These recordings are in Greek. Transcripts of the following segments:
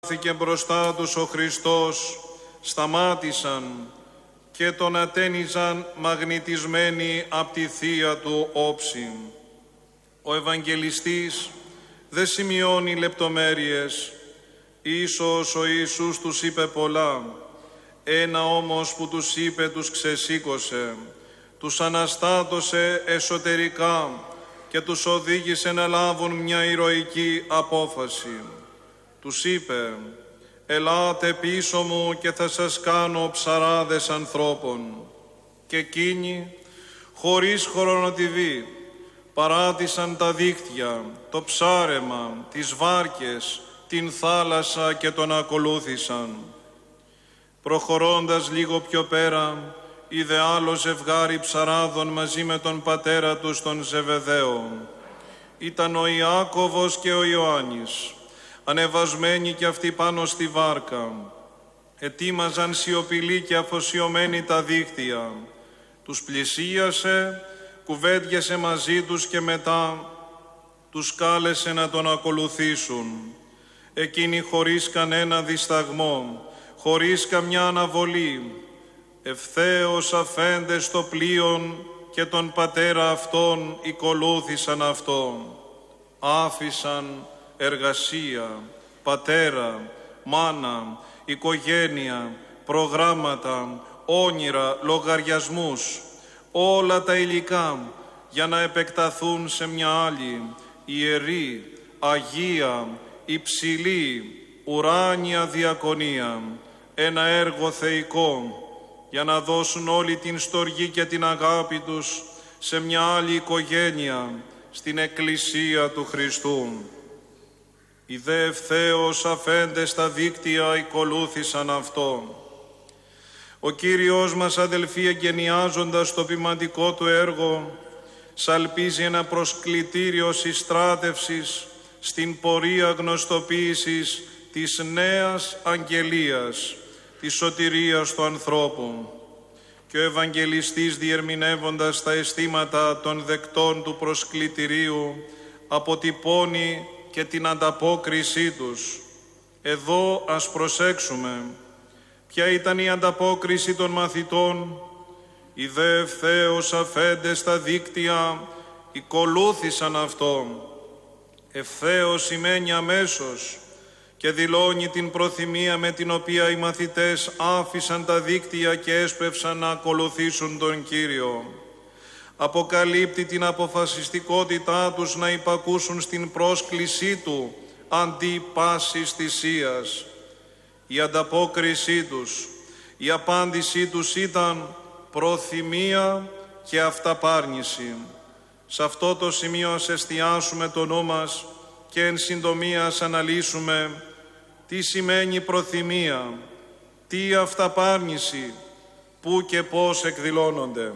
Και μπροστά τους ο Χριστός, σταμάτησαν και τον ατένιζαν μαγνητισμένοι απ' τη θεία του όψη. Ο Ευαγγελιστής δεν σημειώνει λεπτομέρειες, ίσως ο Ιησούς τους είπε πολλά, ένα όμως που τους είπε τους ξεσήκωσε, τους αναστάτωσε εσωτερικά και τους οδήγησε να λάβουν μια ηρωική απόφαση. Τους είπε, «Ελάτε πίσω μου και θα σας κάνω ψαράδες ανθρώπων». Και εκείνοι, χωρίς χρονοτριβή, παράτησαν τα δίκτυα, το ψάρεμα, τις βάρκες, την θάλασσα και τον ακολούθησαν. Προχωρώντας λίγο πιο πέρα, είδε άλλο ζευγάρι ψαράδων μαζί με τον πατέρα τους τον Ζεβεδαίο. Ήταν ο Ιάκωβος και ο Ιωάννης. Ανεβασμένοι κι αυτοί πάνω στη βάρκα, ετοίμαζαν σιωπηλοί και αφοσιωμένοι τα δίκτυα. Τους πλησίασε, κουβέντιασε μαζί τους και μετά τους κάλεσε να τον ακολουθήσουν. Εκείνοι χωρίς κανένα δισταγμό, χωρίς καμιά αναβολή, ευθέως αφέντες στο πλοίον και τον πατέρα αυτόν οικολούθησαν αυτόν. Άφησαν εργασία, πατέρα, μάνα, οικογένεια, προγράμματα, όνειρα, λογαριασμούς, όλα τα υλικά για να επεκταθούν σε μια άλλη, ιερή, αγία, υψηλή, ουράνια διακονία, ένα έργο θεϊκό, για να δώσουν όλη την στοργή και την αγάπη τους σε μια άλλη οικογένεια, στην Εκκλησία του Χριστού. Οι δε ευθέως αφέντες στα δίκτυα ακολούθησαν αυτόν. Ο Κύριος μας, αδελφοί, εγκαινιάζοντας το ποιμαντικό του έργο, σαλπίζει ένα προσκλητήριο συστράτευσης στην πορεία γνωστοποίησης της νέας αγγελίας, της σωτηρίας του ανθρώπου. Και ο Ευαγγελιστής, διερμηνεύοντας τα αισθήματα των δεκτών του προσκλητηρίου, αποτυπώνει και την ανταπόκρισή τους. Εδώ ας προσέξουμε ποια ήταν η ανταπόκριση των μαθητών. Οι δε ευθέως αφέντες στα δίκτυα ακολούθησαν αυτό. Ευθέως σημαίνει αμέσως και δηλώνει την προθυμία με την οποία οι μαθητές άφησαν τα δίκτυα και έσπευσαν να ακολουθήσουν τον Κύριο. Αποκαλύπτει την αποφασιστικότητά τους να υπακούσουν στην πρόσκλησή Του αντί πάσης θυσίας. Η ανταπόκρισή τους, η απάντησή τους ήταν προθυμία και αυταπάρνηση. Σε αυτό το σημείο ας εστιάσουμε το νου μας και εν συντομία ας αναλύσουμε τι σημαίνει προθυμία, τι αυταπάρνηση, πού και πώς εκδηλώνονται.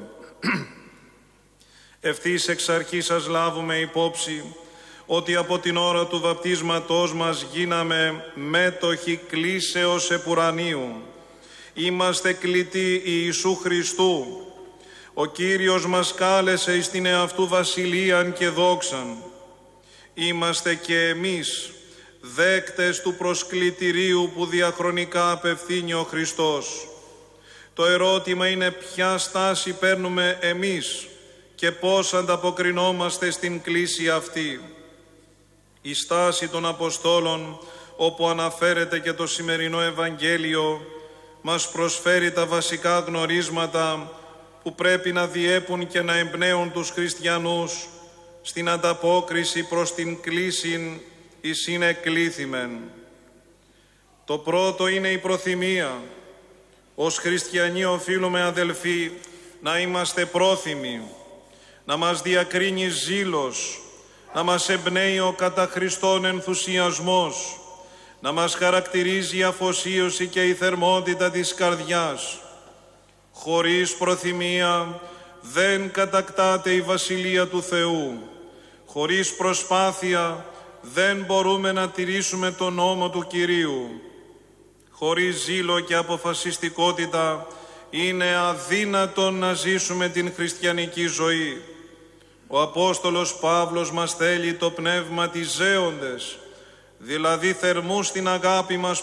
Ευθύς εξ αρχής ας λάβουμε υπόψη ότι από την ώρα του βαπτίσματός μας γίναμε μέτοχοι κλίσεως επουρανίου. Είμαστε κλητοί Ιησού Χριστού. Ο Κύριος μας κάλεσε εις την εαυτού βασιλείαν και δόξαν. Είμαστε και εμείς δέκτες του προσκλητηρίου που διαχρονικά απευθύνει ο Χριστός. Το ερώτημα είναι ποια στάση παίρνουμε εμείς και πώς ανταποκρινόμαστε στην κλήση αυτή. Η στάση των Αποστόλων, όπου αναφέρεται και το σημερινό Ευαγγέλιο, μας προσφέρει τα βασικά γνωρίσματα που πρέπει να διέπουν και να εμπνέουν τους χριστιανούς στην ανταπόκριση προς την κλήσιν εις είναι κλήθημεν. Το πρώτο είναι η προθυμία. Ως χριστιανοί οφείλουμε, αδελφοί, να είμαστε πρόθυμοι, να μας διακρίνει ζήλος, να μας εμπνέει ο κατά Χριστόν ενθουσιασμός, να μας χαρακτηρίζει η αφοσίωση και η θερμότητα της καρδιάς. Χωρίς προθυμία δεν κατακτάται η Βασιλεία του Θεού. Χωρίς προσπάθεια δεν μπορούμε να τηρήσουμε τον νόμο του Κυρίου. Χωρίς ζήλο και αποφασιστικότητα είναι αδύνατον να ζήσουμε την χριστιανική ζωή. Ο Απόστολος Παύλος μας θέλει το πνεύμα της ζέοντες, δηλαδή θερμού στην αγάπη μας